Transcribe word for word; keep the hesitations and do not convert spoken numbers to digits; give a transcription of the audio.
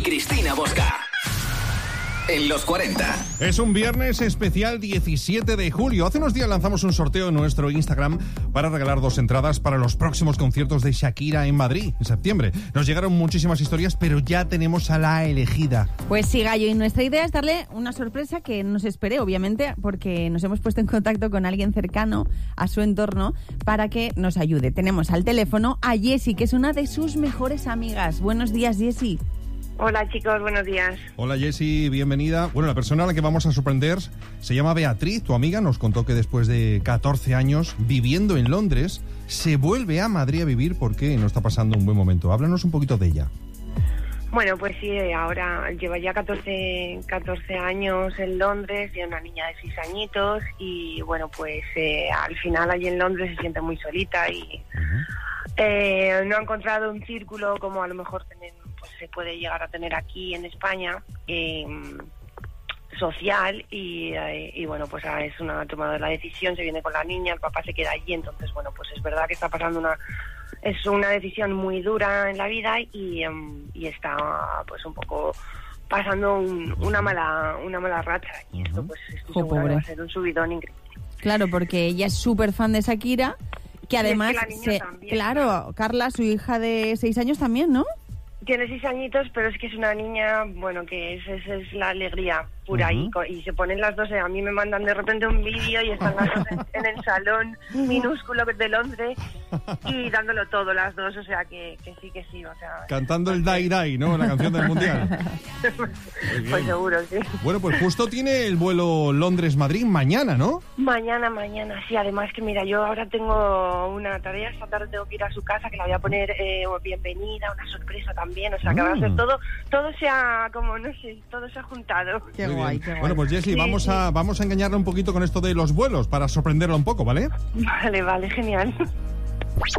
Cristina Bosca. En los cuarenta. Es un viernes especial diecisiete de julio. Hace unos días lanzamos un sorteo en nuestro Instagram para regalar dos entradas para los próximos conciertos de Shakira en Madrid, en septiembre. Nos llegaron muchísimas historias, pero ya tenemos a la elegida. Pues sí, Gallo, y nuestra idea es darle una sorpresa que no se espere, obviamente, porque nos hemos puesto en contacto con alguien cercano a su entorno para que nos ayude. Tenemos al teléfono a Jessie, que es una de sus mejores amigas. Buenos días, Jessie. Hola chicos, buenos días. Hola Jessie, bienvenida. Bueno, la persona a la que vamos a sorprender se llama Beatriz, tu amiga. Nos contó que después de catorce años viviendo en Londres, se vuelve a Madrid a vivir porque no está pasando un buen momento. Háblanos un poquito de ella. Bueno, pues sí, ahora lleva ya catorce, catorce años en Londres, tiene una niña de seis añitos y bueno, pues eh, al final allí en Londres se siente muy solita y uh-huh. eh, no ha encontrado un círculo como a lo mejor tener, pues se puede llegar a tener aquí en España, eh, social y, eh, y bueno, pues es una ha tomado la decisión, se viene con la niña, el papá se queda allí, entonces bueno, pues es verdad que está pasando una es una decisión muy dura en la vida y, um, y está pues un poco pasando un, una mala una mala racha y esto pues estoy oh, segura que va a ser un subidón increíble. Claro, porque ella es súper fan de Shakira, que además, es que la niña se, también, claro, claro, Carla, su hija de seis años también, ¿no? Tiene seis añitos, pero es que es una niña, bueno, que es, es, es la alegría pura uh-huh. y, y se ponen las dos, eh, a mí me mandan de repente un vídeo y están las dos en, en el salón minúsculo de Londres y dándolo todo las dos, o sea que, que sí, que sí, o sea... Cantando el Dai Dai, ¿no? La canción del Mundial. Pues seguro, sí. Bueno, pues justo tiene el vuelo Londres-Madrid mañana, ¿no? Mañana, mañana, sí, además que mira, yo ahora tengo una tarea, esta tarde tengo que ir a su casa, que la voy a poner eh, bienvenida, una sorpresa también, o sea que mm. va a ser todo, todo se ha, como no sé, todo se ha juntado. Qué guay, qué guay. Bueno, pues Jessie, sí, vamos a, vamos a engañarla un poquito con esto de los vuelos para sorprenderla un poco, ¿vale? Vale, vale, genial.